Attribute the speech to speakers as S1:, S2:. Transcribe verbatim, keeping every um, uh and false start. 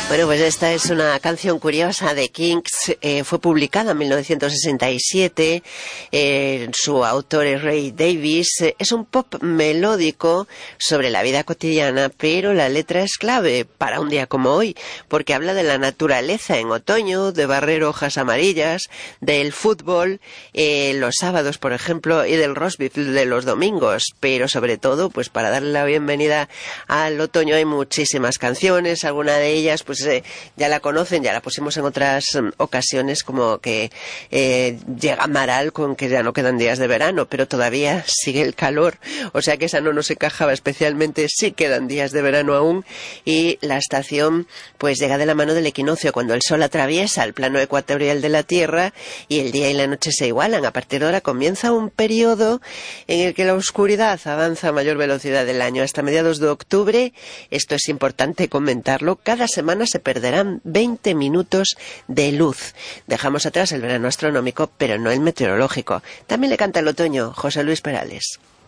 S1: Bueno, pues esta es una canción curiosa de Kinks, eh, fue publicada en mil novecientos sesenta y siete, eh, su autor es Ray Davies, eh, es un pop melódico sobre la vida cotidiana, pero la letra es clave para un día como hoy, porque habla de la naturaleza en otoño, de barrer hojas amarillas, del fútbol, eh, los sábados, por ejemplo, y del roast beef de los domingos, pero sobre todo, pues para darle la bienvenida al otoño hay muchísimas canciones, alguna de ellas, pues eh, ya la conocen, ya la pusimos en otras um, ocasiones, como que eh, llega Amaral con que ya no quedan días de verano, pero todavía sigue el calor, o sea que esa no nos encajaba especialmente, sí quedan días de verano aún, y la estación pues llega de la mano del equinoccio, cuando el sol atraviesa el plano ecuatorial de la Tierra y el día y la noche se igualan. A partir de ahora comienza un periodo en el que la oscuridad avanza a mayor velocidad del año, hasta mediados de octubre. Esto es importante comentarlo, cada semana se perderán veinte minutos de luz. Dejamos atrás el verano astronómico, pero no el meteorológico. También le canta el otoño José Luis Perales.